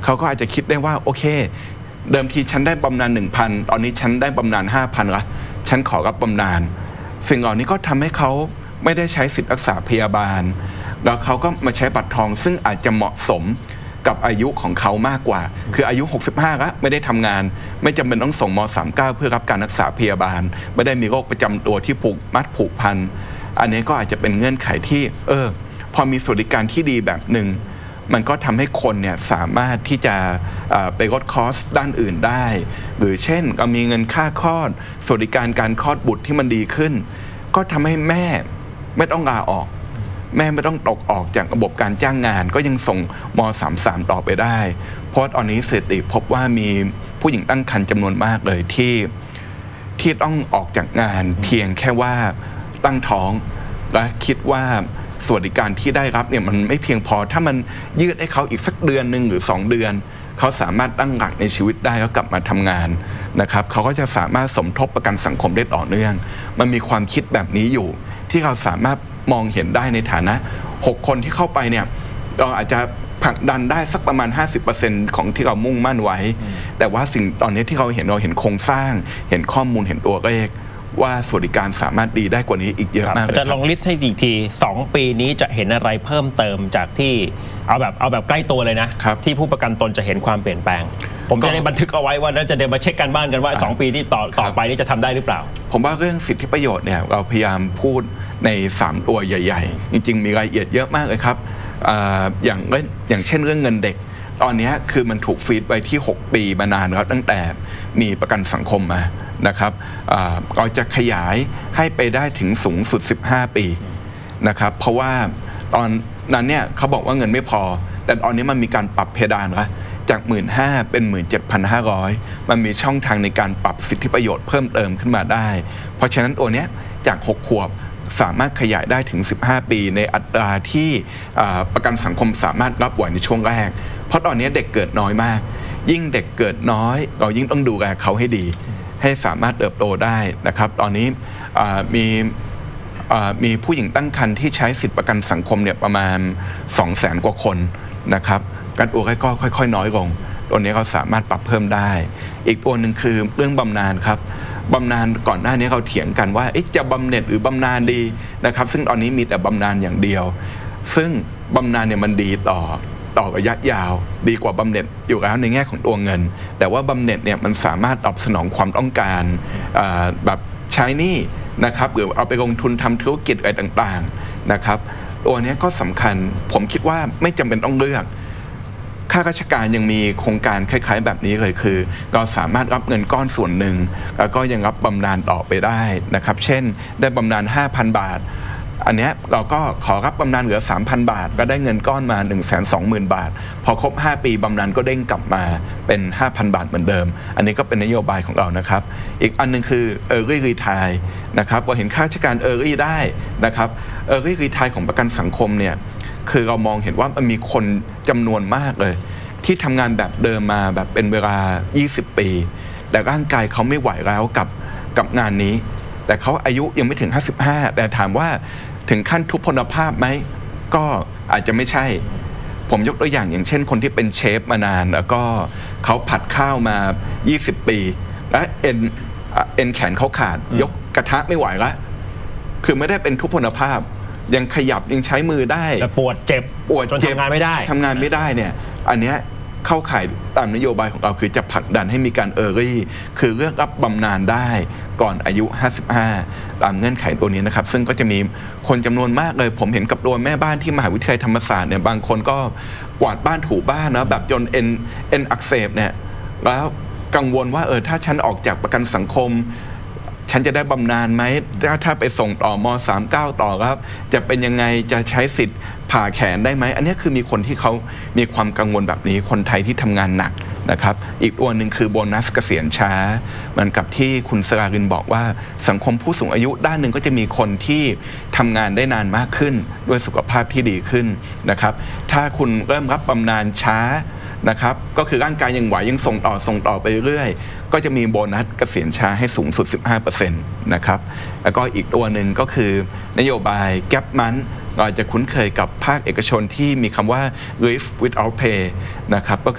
เขาก็อาจจะคิดได้ว่าโอเคเดิมทีฉันได้บำนาญ 1,000 ตอนนี้ฉันได้บำนาญ 5,000 ละฉันขอรับบำนาญสิ่งเหล่านี้ก็ทำให้เขาไม่ได้ใช้สิทธิรักษาพยาบาลแล้วเขาก็มาใช้บัตรทองซึ่งอาจจะเหมาะสมกับอายุของเขามากกว่าคืออายุ 65 แล้วไม่ได้ทำงานไม่จำเป็นต้องส่งม.39 เพื่อรับการรักษาพยาบาลไม่ได้มีโรคประจำตัวที่ผูกพันอันนี้ก็อาจจะเป็นเงื่อนไขที่พอมีสวัสดิการที่ดีแบบหนึ่งมันก็ทำให้คนเนี่ยสามารถที่จะไปลดคอสด้านอื่นได้หรือเช่นก็มีเงินค่าคลอดสวัสดิการการคลอดบุตรที่มันดีขึ้นก็ทำให้แม่ไม่ต้องลาออกแม่ไม่ต้องตกออกจากระบบการจ้างงานก็ยังส่งม.33 ต่อไปได้เพราะตอนนี้สถิติพบว่ามีผู้หญิงตั้งครรภ์จำนวนมากเลยที่ต้องออกจากงานเพียงแค่ว่าตั้งท้องและคิดว่าสวัสดิการที่ได้รับเนี่ยมันไม่เพียงพอถ้ามันยืดให้เขาอีกสักเดือนหนึ่งหรือ2 เดือนเขาสามารถตั้งหลักในชีวิตได้แล้วกลับมาทำงานนะครับเขาก็จะสามารถสมทบประกันสังคมได้ต่อเนื่องมันมีความคิดแบบนี้อยู่ที่เราสามารถมองเห็นได้ในฐานะ6 คนที่เข้าไปเนี่ยเราอาจจะผลักดันได้สักประมาณ 50% ของที่เรามุ่งมั่นไว้แต่ว่าสิ่งตอนนี้ที่เราเห็นโครงสร้างเห็นข้อมูลเห็นตัวเลขว่าสวัสดิการสามารถดีได้กว่านี้อีกเยอะมากเลยจะลองลิสต์ให้อีกที2 ปีนี้จะเห็นอะไรเพิ่มเติมจากที่เอาแบบใกล้ตัวเลยนะที่ผู้ประกันตนจะเห็นความเปลี่ยนแปลงผมจะได้บันทึกเอาไว้ว่าแล้วจะเดินมาเช็คกันบ้านกันว่า2 ปีที่ต่อไปนี้จะทำได้หรือเปล่าผมว่าเรื่องสิทธิประโยชน์เนี่ยเราพยายามพูดใน3 ตัวใหญ่ๆจริงๆมีรายละเอียดเยอะมากเลยครับอย่างเช่นเรื่องเงินเด็กตอนนี้คือมันถูกฟีดไว้ที่6 ปีมานานแล้วตั้งแต่มีประกันสังคมมานะครับเราจะขยายให้ไปได้ถึงสูงสุด15 ปีนะครับเพราะว่าตอนนั้นเนี่ยเขาบอกว่าเงินไม่พอแต่ตอนนี้มันมีการปรับเพดานละจาก 15,000 เป็น 17,500 มันมีช่องทางในการปรับสิทธิประโยชน์เพิ่มเติมขึ้นมาได้เพราะฉะนั้นตัวนี้จาก6 ขวบสามารถขยายได้ถึง15 ปีในอัตราที่ประกันสังคมสามารถรับไหวในช่วงแรกเพราะตอนนี้เด็กเกิดน้อยมากยิ่งเด็กเกิดน้อยเรายิ่งต้องดูแลเขาให้ดีให้สามารถเติบโตได้นะครับตอนนี้มีผู้หญิงตั้งครรภ์ที่ใช้สิทธิประกันสังคมเนี่ยประมาณ 200,000 กว่าคนนะครับการตัวก็ค่อยๆน้อยลงตัวนี้เราสามารถปรับเพิ่มได้อีกตัวหนึ่งคือเรื่องบำนาญครับบำนาญก่อนหน้านี้เราเถียงกันว่าจะบำเหน็จหรือบำนาญดีนะครับซึ่งตอนนี้มีแต่บำนาญอย่างเดียวซึ่งบำนาญเนี่ยมันดีต่อระยะยาวดีกว่าบำเหน็จอยู่แล้วในแง่ของตัวเงินแต่ว่าบำเหน็จเนี่ยมันสามารถตอบสนองความต้องการแบบใช้หนี้นะครับหรือเอาไปลงทุนทำธุรกิจอะไรต่างๆนะครับตัวนี้ก็สำคัญผมคิดว่าไม่จำเป็นต้องเลือกข้าราชการยังมีโครงการคล้ายๆแบบนี้เลยคือเราสามารถรับเงินก้อนส่วนหนึ่งแล้วก็ยังรับบำนาญต่อไปได้นะครับเช่นได้บำนาญ 5,000 บาทอันนี้เราก็ขอรับบำนาญเหลือ 3,000 บาทก็ได้เงินก้อนมา 120,000 บาทพอครบ5 ปีบำนาญก็เด้งกลับมาเป็น 5,000 บาทเหมือนเดิมอันนี้ก็เป็นนโยบายของเรานะครับอีกอันนึงคือ Early Retire นะครับเราเห็นข้าราชการ Early ได้นะครับ Early Retire ของประกันสังคมเนี่ยคือเรามองเห็นว่ามันมีคนจำนวนมากเลยที่ทำงานแบบเดิมมาแบบเป็นเวลา20 ปีแต่ร่างกายเขาไม่ไหวแล้วกับงานนี้แต่เขาอายุยังไม่ถึง55แต่ถามว่าถึงขั้นทุพพลภาพไหมก็อาจจะไม่ใช่ผมยกตัวอย่างเช่นคนที่เป็นเชฟมานานแล้วก็เขาผัดข้าวมา20 ปีและเอ็นแขนเขาขาดยกกระทะไม่ไหวละคือไม่ได้เป็นทุพพลภาพยังขยับยังใช้มือได้แต่ปวดเจ็บจนทำงานไม่ได้เนี่ยอันเนี้ยเข้าข่ายตามนโยบายของเราคือจะผลักดันให้มีการearlyคือเลือกรับบำนาญได้ก่อนอายุ55ตามเงื่อนไขตัวนี้นะครับซึ่งก็จะมีคนจำนวนมากเลยผมเห็นกับตัวแม่บ้านที่มหาวิทยาลัยธรรมศาสตร์เนี่ยบางคนก็กวาดบ้านถูบ้านนะแบบจนเอ็นอักเสบเนี่ยแล้วกังวลว่าถ้าฉันออกจากประกันสังคมฉันจะได้บำนาญไหมถ้าไปส่งต่อม.39 ต่อครับจะเป็นยังไงจะใช้สิทธิ์ผ่าแขนได้ไหมอันนี้คือมีคนที่เขามีความกังวลแบบนี้คนไทยที่ทำงานหนักนะครับอีกตัวหนึ่งคือโบนัสเกษียณช้าเหมือนกับที่คุณสรารินบอกว่าสังคมผู้สูงอายุด้านหนึ่งก็จะมีคนที่ทำงานได้นานมากขึ้นด้วยสุขภาพที่ดีขึ้นนะครับถ้าคุณเริ่มรับบำนาญช้านะครับก็คือร่างกายยังไหวยังส่งต่อไปเรื่อยก็จะมีโบนัสเกษียณช้าให้สูงสุด 15% นะครับแล้วก็อีกตัวหนึ่งก็คือนโยบาย Gap Month เราจะคุ้นเคยกับภาคเอกชนที่มีคำว่า Leave Without Pay นะครับ